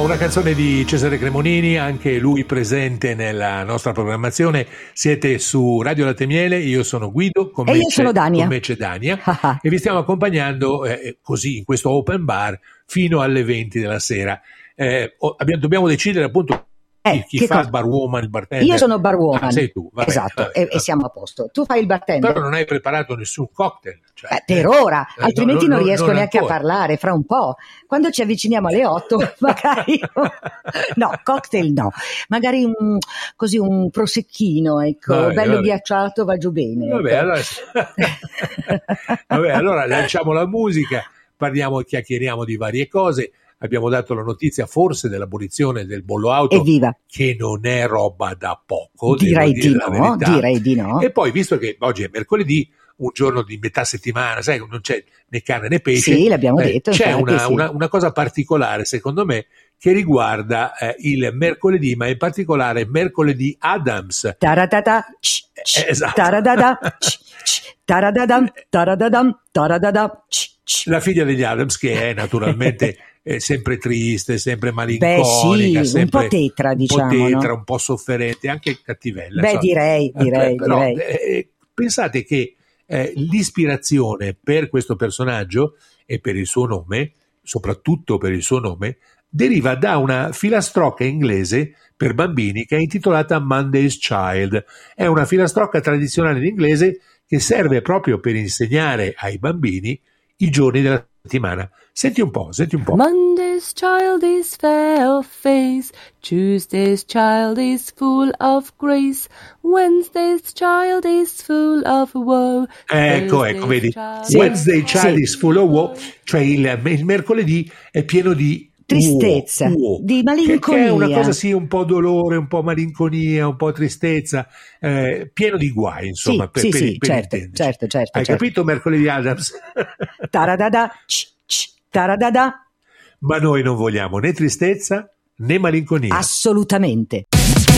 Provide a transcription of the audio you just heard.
una canzone di Cesare Cremonini, anche lui presente nella nostra programmazione. Siete su Radio Latte Miele, io sono Guido, con me c'è Dania e vi stiamo accompagnando così in questo open bar fino alle 20 della sera. Dobbiamo decidere appunto chi fa il barwoman, il bartender. Io sono barwoman. Sei tu, vabbè, esatto, vabbè. E siamo a posto. Tu fai il bartender. Però non hai preparato nessun cocktail. Cioè, per ora, altrimenti non riesco neanche a parlare fra un po'. Quando ci avviciniamo alle 8, magari no, cocktail no, magari un prosecchino, ecco, bello ghiacciato va giù bene. Vabbè, allora lanciamo la musica, chiacchieriamo di varie cose. Abbiamo dato la notizia forse dell'abolizione del bollo auto, evviva, che non è roba da poco, direi di no. E poi, visto che oggi è mercoledì, un giorno di metà settimana, sai, non c'è né carne né pesce, sì, l'abbiamo detto, c'è una cosa particolare secondo me che riguarda il mercoledì, ma in particolare mercoledì Addams. Taradada, esatto. Taradada, taradadam, taradadam, taradada. La figlia degli Addams, che è naturalmente sempre triste, sempre malinconica, sì, sempre un po' tetra, diciamo, no? Un po' sofferente, anche cattivella. Direi. Pensate che l'ispirazione per questo personaggio e per il suo nome, soprattutto per il suo nome, deriva da una filastrocca inglese per bambini che è intitolata Monday's Child. È una filastrocca tradizionale in inglese che serve proprio per insegnare ai bambini i giorni della settimana. Senti un po'. Monday's child is fair of face, Tuesday's child is full of grace, Wednesday's child is full of woe. Ecco, vedi. Wednesday child is full of woe, cioè il mercoledì è pieno di tristezza, di malinconia. Che è una cosa, sì, un po' dolore, un po' malinconia, un po' tristezza, pieno di guai, insomma. Certo. Hai capito, mercoledì Addams? Taradada, taradada. Ma noi non vogliamo né tristezza né malinconia. Assolutamente.